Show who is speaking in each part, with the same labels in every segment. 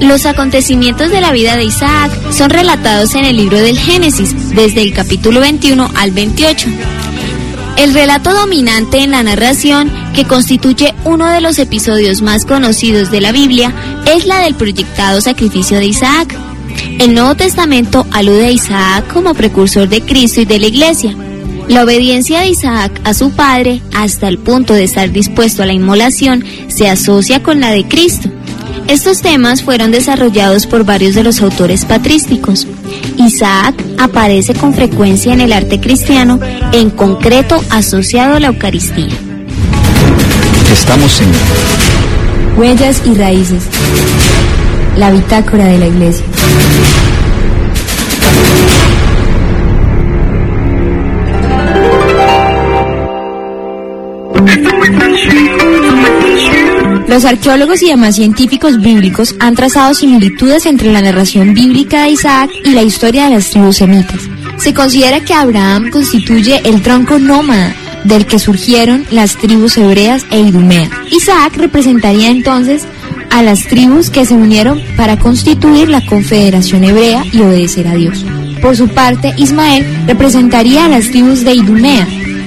Speaker 1: Los acontecimientos de la vida de Isaac son relatados en el libro del Génesis, desde el capítulo 21 al 28. El relato dominante en la narración, que constituye uno de los episodios más conocidos de la Biblia, es la del proyectado sacrificio de Isaac. El Nuevo Testamento alude a Isaac como precursor de Cristo y de la Iglesia. La obediencia de Isaac a su padre, hasta el punto de estar dispuesto a la inmolación, se asocia con la de Cristo. Estos temas fueron desarrollados por varios de los autores patrísticos. Isaac aparece con frecuencia en el arte cristiano, en concreto asociado a la Eucaristía.
Speaker 2: Estamos en
Speaker 3: Huellas y Raíces, la bitácora de la Iglesia. Los arqueólogos y demás científicos bíblicos han trazado similitudes entre la narración bíblica de Isaac y la historia de las tribus semitas. Se considera que Abraham constituye el tronco nómada del que surgieron las tribus hebreas e idumea. Isaac representaría entonces a las tribus que se unieron para constituir la confederación hebrea y obedecer a Dios. Por su parte, Ismael representaría a las tribus de Idumea.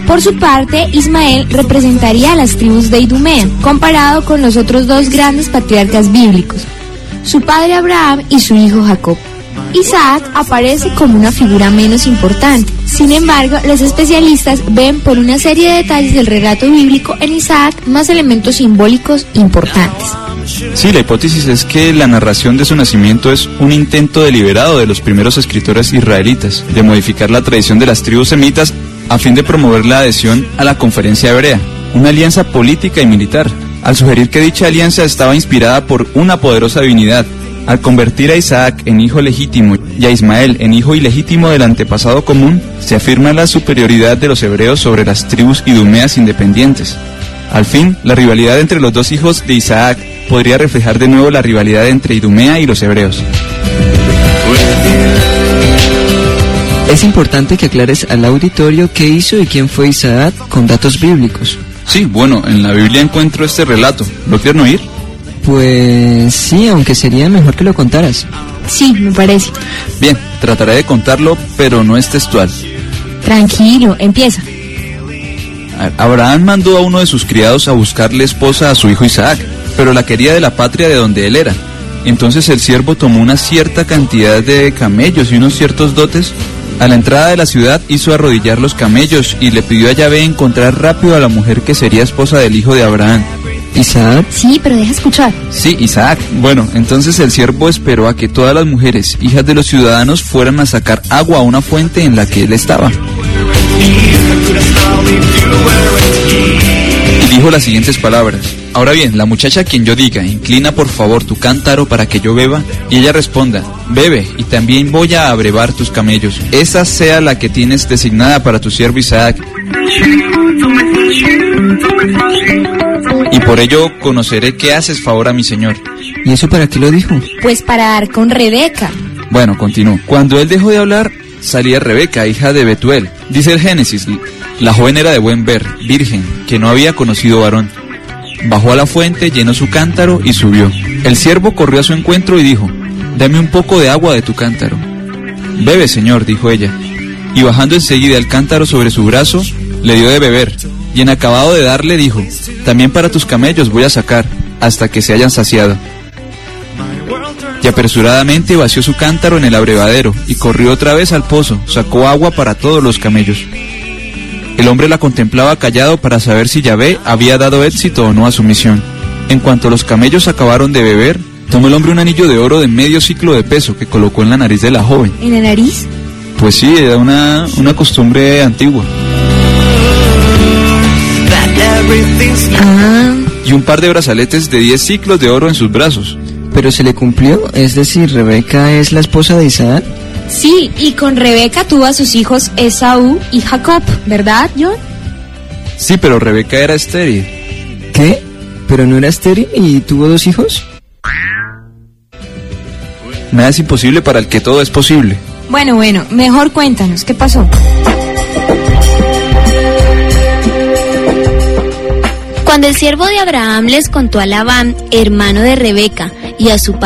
Speaker 3: Comparado con los otros dos grandes patriarcas bíblicos, su padre Abraham y su hijo Jacob. Isaac aparece como una figura menos importante. Sin embargo, los especialistas ven por una serie de detalles del relato bíblico en Isaac más elementos simbólicos importantes.
Speaker 2: Sí, la hipótesis es que la narración de su nacimiento es un intento deliberado de los primeros escritores israelitas de modificar la tradición de las tribus semitas a fin de promover la adhesión a la conferencia hebrea, una alianza política y militar, al sugerir que dicha alianza estaba inspirada por una poderosa divinidad. Al convertir a Isaac en hijo legítimo y a Ismael en hijo ilegítimo del antepasado común, se afirma la superioridad de los hebreos sobre las tribus idumeas independientes. Al fin, la rivalidad entre los dos hijos de Isaac podría reflejar de nuevo la rivalidad entre Idumea y los hebreos.
Speaker 4: Es importante que aclares al auditorio qué hizo y quién fue Isaac con datos bíblicos.
Speaker 2: Sí, bueno, en la Biblia encuentro este relato. ¿Lo quieren oír?
Speaker 4: Pues sí, aunque sería mejor que lo contaras.
Speaker 3: Sí, me parece.
Speaker 2: Bien, trataré de contarlo, pero no es textual.
Speaker 3: Tranquilo, empieza.
Speaker 2: Abraham mandó a uno de sus criados a buscarle esposa a su hijo Isaac, pero la quería de la patria de donde él era. Entonces el siervo tomó una cierta cantidad de camellos y unos ciertos dotes. A la entrada de la ciudad hizo arrodillar los camellos y le pidió a Yahvé encontrar rápido a la mujer que sería esposa del hijo de Abraham.
Speaker 4: ¿Isaac?
Speaker 3: Sí, pero deja escuchar.
Speaker 2: Sí, Isaac. Bueno, entonces el siervo esperó a que todas las mujeres, hijas de los ciudadanos, fueran a sacar agua a una fuente en la que él estaba. Y dijo las siguientes palabras: ahora bien, la muchacha a quien yo diga, inclina por favor tu cántaro para que yo beba, y ella responda, bebe, y también voy a abrevar tus camellos. Esa sea la que tienes designada para tu siervo Isaac. Y por ello conoceré que haces favor a mi señor.
Speaker 4: ¿Y eso para qué lo dijo?
Speaker 3: Pues para dar con Rebeca.
Speaker 2: Bueno, continúo. Cuando él dejó de hablar, salía Rebeca, hija de Betuel. Dice el Génesis, la joven era de buen ver, virgen, que no había conocido varón. Bajó a la fuente, llenó su cántaro y subió. El siervo corrió a su encuentro y dijo, dame un poco de agua de tu cántaro. Bebe, señor, dijo ella. Y bajando enseguida el cántaro sobre su brazo, le dio de beber. Y en acabado de darle dijo, también para tus camellos voy a sacar, hasta que se hayan saciado. Y apresuradamente vació su cántaro en el abrevadero, y corrió otra vez al pozo, sacó agua para todos los camellos. El hombre la contemplaba callado para saber si Yahvé había dado éxito o no a su misión. En cuanto los camellos acabaron de beber, tomó el hombre un anillo de oro de medio siclo de peso que colocó en la nariz de la joven.
Speaker 3: ¿En la nariz?
Speaker 2: Pues sí, era una costumbre antigua. Y un par de brazaletes de 10 ciclos de oro en sus brazos.
Speaker 4: ¿Pero se le cumplió? Es decir, ¿Rebeca es la esposa de Isaac?
Speaker 3: Sí, y con Rebeca tuvo a sus hijos Esaú y Jacob, ¿verdad, John?
Speaker 2: Sí, pero Rebeca era estéril.
Speaker 4: ¿Qué? ¿Pero no era estéril y tuvo 2 hijos?
Speaker 2: Nada es imposible para el que todo es posible.
Speaker 3: Bueno, mejor cuéntanos, ¿qué pasó?
Speaker 1: Cuando el siervo de Abraham les contó a Labán, hermano de Rebeca, y a su